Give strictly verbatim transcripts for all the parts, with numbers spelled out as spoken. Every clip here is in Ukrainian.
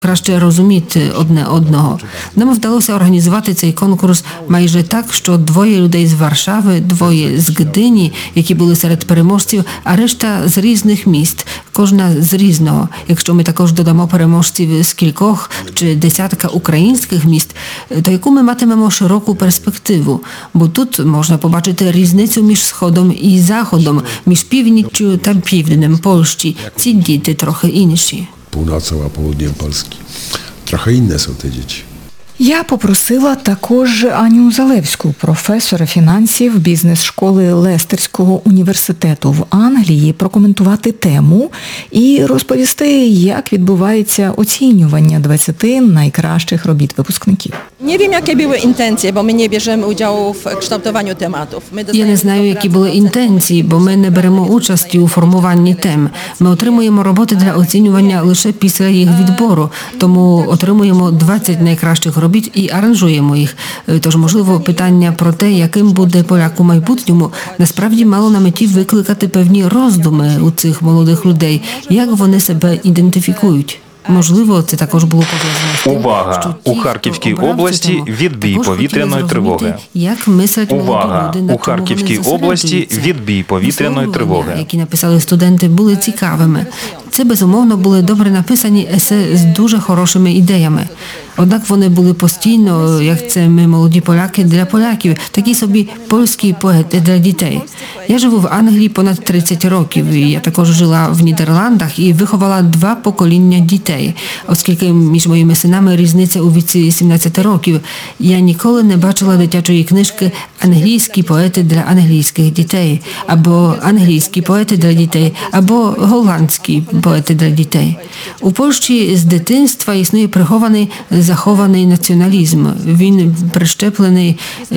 краще розуміти одне одного. Нам вдалося організувати цей конкурс майже так, що двоє людей з Варшави, двоє з Гдині, які були серед переможців, а решта з різних міст, кожна з різного. Якщо ми також додамо переможців з кількох чи десятка українських міст, то яку ми матимемо широку перспективу? Бо тут можна побачити різницю між Сходом і Заходом, між північчю та півднем Польщі. Ці діти трохи інші. Północą a południem Polski. Trochę inne są te dzieci. Я попросила також Аню Залевську, професора фінансів бізнес-школи Лестерського університету в Англії, прокоментувати тему і розповісти, як відбувається оцінювання двадцяти найкращих робіт випускників. Nie wiem, jakie były intencje, bo my nie bierzemy udziału w kształtowaniu tematów. Я не знаю, які були інтенції, бо ми не беремо участі у формуванні тем. Ми отримуємо роботи для оцінювання лише після їх відбору, тому отримуємо двадцять найкращих робіт і аранжуємо їх. Тож, можливо, питання про те, яким буде поляк у майбутньому, насправді мало на меті викликати певні роздуми у цих молодих людей, як вони себе ідентифікують. Можливо, це також було пов'язано з тим, Увага! що ті, У Харківській хто обрав області цю тему, відбій також повітряної хотіли тривоги. зрозуміти, як мислять молоді Увага! люди, на У чому вони Харківській області зосереджуються. відбій повітряної Висловлювання, тривоги. які написали студенти, були цікавими. Це, безумовно, були добре написані есе з дуже хорошими ідеями. Однак вони були постійно, як це ми, молоді поляки, для поляків, такі собі польські поети для дітей. Я живу в Англії понад тридцять років, і я також жила в Нідерландах і виховала два покоління дітей. Оскільки між моїми синами різниця у віці сімнадцяти років, я ніколи не бачила дитячої книжки «Англійські поети для англійських дітей», або «Англійські поети для дітей», або «Голландські поети для дітей». У Польщі з дитинства існує прихований захований націоналізм. Він прищеплений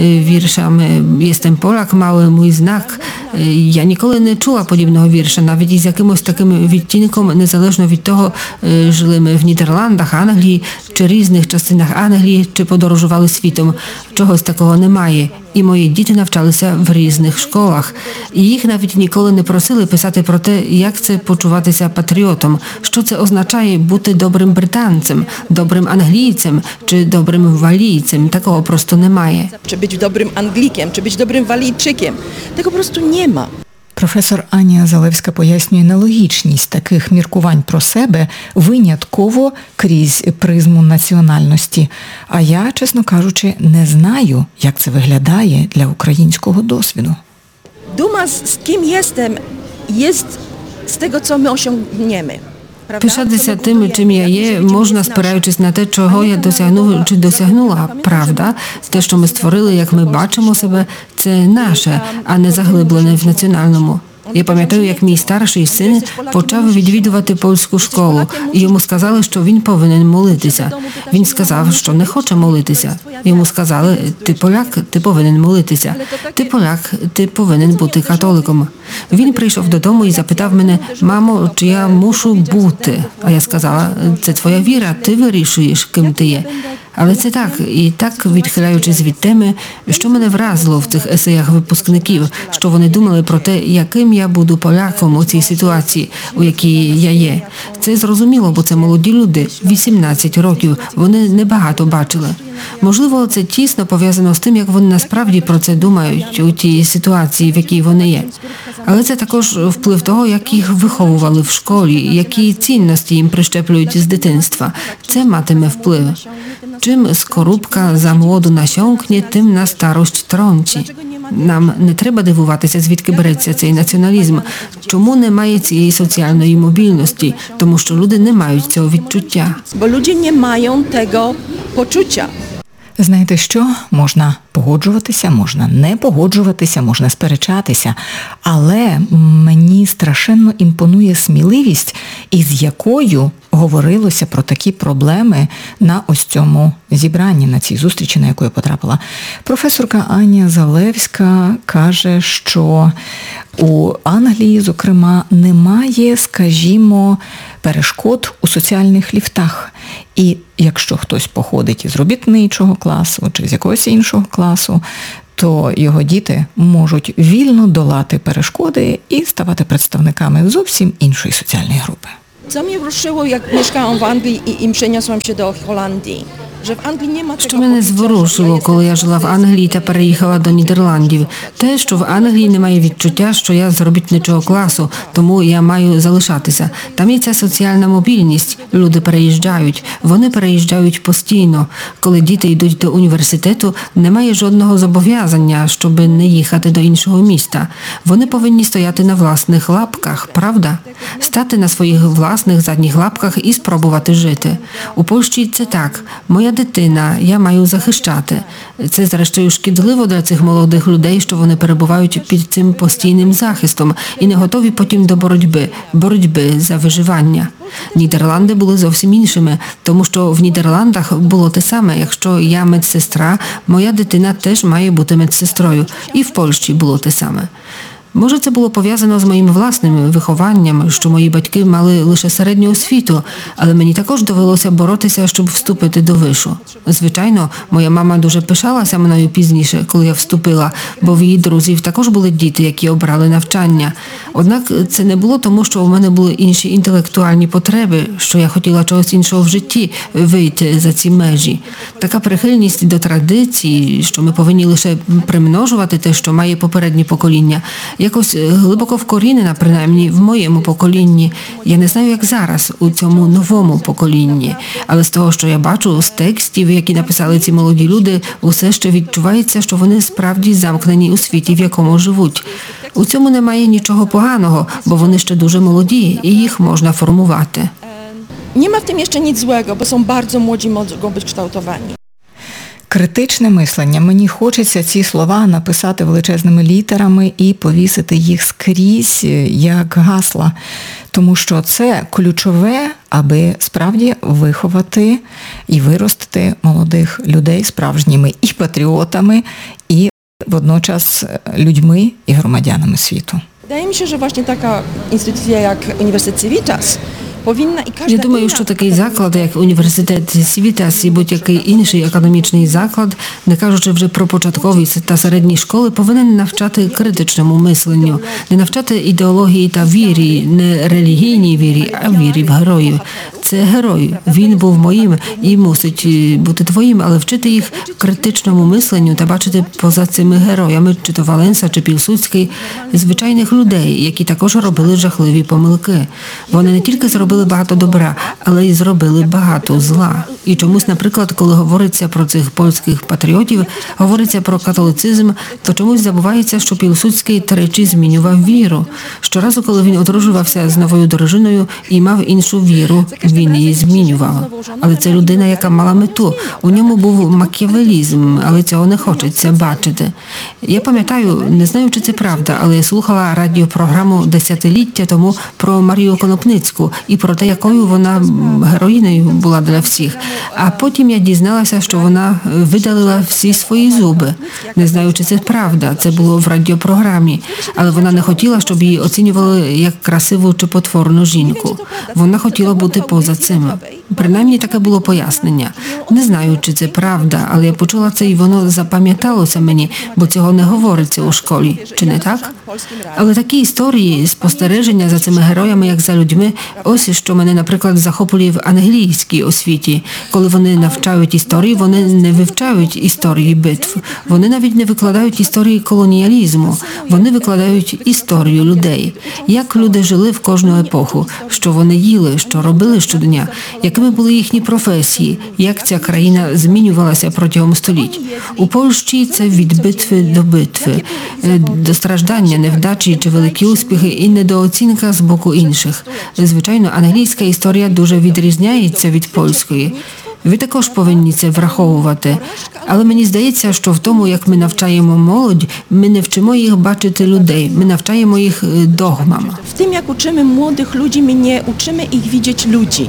віршами «Єстем Полак, маły mój знак». Я ніколи не чула подібного вірша, навіть із якимось таким відтінком, незалежно від того, жили ми в Нідерландах, Англії, чи різних частинах Англії, чи подорожували світом. Чогось такого немає. І мої діти навчалися в різних школах. І їх навіть ніколи не просили писати про те, як це почуватися патріотом, що це означає бути добрим британцем, добрим англійцем чи добрим валійцем. Такого просто немає. Czy być dobrym Anglikiem, czy być dobrym Walijczykiem. Tego po prostu nie ma. Професор Аня Залевська пояснює нелогічність таких міркувань про себе винятково крізь призму національності. А я, чесно кажучи, не знаю, як це виглядає для українського досвіду. Duma z, z kim jestem jest z tego, co my osiągniemy. Пишатися тим, чим я є, можна, спираючись на те, чого я досягнув чи досягнула. Правда, те, що ми створили, як ми бачимо себе, це наше, а не заглиблене в національному. Я пам'ятаю, як мій старший син почав відвідувати польську школу, і йому сказали, що він повинен молитися. Він сказав, що не хоче молитися. Йому сказали: ти поляк, ти повинен молитися. Ти поляк, ти повинен бути католиком. Він прийшов додому і запитав мене: мамо, чи я мушу бути? А я сказала: це твоя віра, ти вирішуєш, ким ти є. Але це так, і так, відхиляючись від теми, що мене вразило в цих есеях випускників, що вони думали про те, яким я буду поляком у цій ситуації, у якій я є. Це зрозуміло, бо це молоді люди, вісімнадцять років, вони небагато бачили. Можливо, це тісно пов'язано з тим, як вони насправді про це думають у тій ситуації, в якій вони є. Але це також вплив того, як їх виховували в школі, які цінності їм прищеплюють з дитинства. Це матиме вплив. Чим скорупка за молоду насьонкне, тим на старость трончі. Нам не треба дивуватися, звідки береться цей націоналізм. Чому немає цієї соціальної мобільності? Тому що люди не мають цього відчуття. Bo ludzie nie mają tego poczucia. Знаєте що? Можна погоджуватися, можна не погоджуватися, можна сперечатися. Але мені страшенно імпонує сміливість, із якою говорилося про такі проблеми на ось цьому зібранні, на цій зустрічі, на яку я потрапила. Професорка Аня Залевська каже, що у Англії, зокрема, немає, скажімо, перешкод у соціальних ліфтах. І якщо хтось походить із робітничого класу чи з якогось іншого класу, то його діти можуть вільно долати перешкоди і ставати представниками зовсім іншої соціальної групи. Co mnie ruszyło, jak mieszkałam w Anglii i, i przeniosłam się do Holandii, że w Anglii nie ma tego Що мене poczucia, że зворушило, ja коли я жила в Англії та переїхала до Нідерландів, те, що в Англії немає відчуття, що я з робітничого класу, тому я маю залишатися. Там є ця соціальна мобільність, люди переїжджають, вони переїжджають постійно. Коли діти йдуть до університету, немає жодного зобов'язання, щоб не їхати до іншого міста. Вони повинні стояти на власних лапках, правда? Стати на своїх власних задніх лапках і спробувати жити. У Польщі це так. Моя дитина, я маю захищати. Це, зрештою, шкідливо для цих молодих людей, що вони перебувають під цим постійним захистом і не готові потім до боротьби, боротьби за виживання. Нідерланди були зовсім іншими, тому що в Нідерландах було те саме. Якщо я медсестра, моя дитина теж має бути медсестрою. І в Польщі було те саме. Може, це було пов'язано з моїм власним вихованням, що мої батьки мали лише середню освіту, але мені також довелося боротися, щоб вступити до вишу. Звичайно, моя мама дуже пишалася мною пізніше, коли я вступила, бо в її друзів також були діти, які обрали навчання. Однак це не було тому, що у мене були інші інтелектуальні потреби, що я хотіла чогось іншого в житті, вийти за ці межі. Така прихильність до традиції, що ми повинні лише примножувати те, що має попереднє покоління, якось глибоко вкорінена, принаймні, в моєму поколінні. Я не знаю, як зараз, у цьому новому поколінні. Але з того, що я бачу, з текстів, які написали ці молоді люди, усе ще відчувається, що вони справді замкнені у світі, в якому живуть. У цьому немає нічого поганого, бо вони ще дуже молоді, і їх можна формувати. Nie ma w tym jeszcze nic złego, bo są bardzo młodzi, mogą być kształtowani. Критичне мислення. Мені хочеться ці слова написати величезними літерами і повісити їх скрізь як гасла. Тому що це ключове, аби справді виховати і виростити молодих людей справжніми і патріотами, і водночас людьми і громадянами світу. Wydaje mi się, że właśnie taka instytucja jak Uniwersytet Civitas powinna i każda Я думаю, inna що такий заклад, як університет Civitas і будь-який інший академічний заклад, не кажучи вже про початкові та середні школи, повинен навчати критичному мисленню, не навчати ідеології та вірі, не релігійній вірі, а вірі в героїв. Це герой, він був моїм і мусить бути твоїм, але вчити їх критичному мисленню та бачити поза цими героями, чи то Валенса, чи Пілсудський, звичайних людей, які також робили жахливі помилки. Вони не тільки зробили багато добра, але й зробили багато зла. І чомусь, наприклад, коли говориться про цих польських патріотів, говориться про католицизм, то чомусь забувається, що Пілсудський тричі змінював віру. Щоразу, коли він одружувався з новою дружиною і мав іншу віру, він її змінював. Але це людина, яка мала мету. У ньому був макіавелізм, але цього не хочеться бачити. Я пам'ятаю, не знаю, чи це правда, але я слухала радіопрограму десятиліття тому про Марію Конопницьку і про те, якою вона героїною була для всіх. А потім я дізналася, що вона видалила всі свої зуби. Не знаю, чи це правда, це було в радіопрограмі. Але вона не хотіла, щоб її оцінювали як красиву чи потворну жінку. Вона хотіла бути поза цим. Принаймні, таке було пояснення. Не знаю, чи це правда, але я почула це і воно запам'яталося мені, бо цього не говориться у школі. Чи не так? Але такі історії, спостереження за цими героями, як за людьми, ось що мене, наприклад, захоплює в англійській освіті. Коли вони навчають історії, вони не вивчають історії битв. Вони навіть не викладають історії колоніалізму. Вони викладають історію людей. Як люди жили в кожну епоху, що вони їли, що робили щодня, якими були їхні професії, як ця країна змінювалася протягом століть. У Польщі це від битви до битви, до страждання, невдачі чи великі успіхи і недооцінка з боку інших. Звичайно, англійська історія дуже відрізняється від польської. Ви також повинні це враховувати. Але мені здається, що в тому, як ми навчаємо молодь, ми не вчимо їх бачити людей, ми навчаємо їх догмам. W tym, jak uczymy młodych ludzi, my nie uczymy ich widzieć ludzi.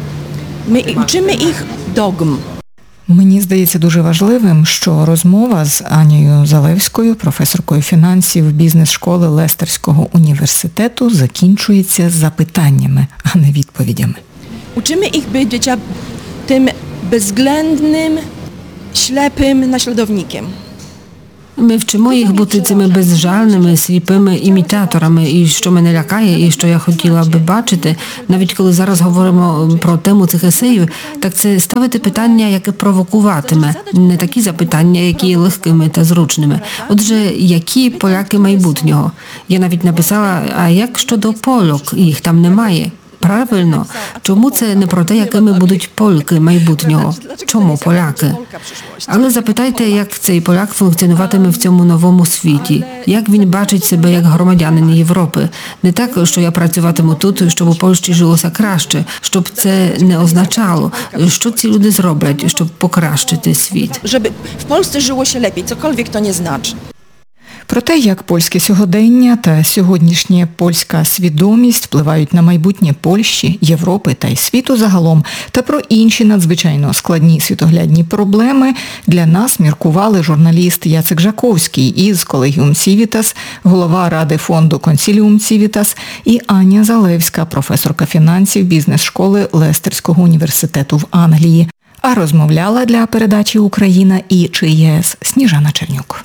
My uczymy ich dogm. Мені здається дуже важливим, що розмова з Анією Залевською, професоркою фінансів бізнес-школи Лестерського університету, закінчується запитаннями, а не відповідями. Uczymy ich bycia tym bezwzględnym, ślepym naśladownikiem. Ми вчимо їх бути цими безжальними, сліпими імітаторами. І що мене лякає, і що я хотіла би бачити, навіть коли зараз говоримо про тему цих есеїв, так це ставити питання, яке провокуватиме, не такі запитання, які є легкими та зручними. Отже, які поляки майбутнього? Я навіть написала, а як щодо Полок? Їх там немає. Правильно. Чому це не про те, якими будуть Польки майбутнього? Чому поляки? Але запитайте, як цей поляк функціонуватиме в цьому новому світі. Як він бачить себе як громадянин Європи. Не так, що я працюватиму тут, щоб у Польщі жилося краще, щоб це не означало. Що ці люди зроблять, щоб покращити світ? Żeby w Polsce żyło się lepiej, cokolwiek to nie znaczy. Про те, як польське сьогодення та сьогоднішня польська свідомість впливають на майбутнє Польщі, Європи та й світу загалом, та про інші надзвичайно складні світоглядні проблеми для нас міркували журналіст Яцек Жаковський із Колегіум Civitas, голова Ради фонду Консіліум Civitas і Аня Залевська, професорка фінансів бізнес-школи Лестерського університету в Англії. А розмовляла для передачі «Україна» і ЧАЕС Сніжана Чернюк.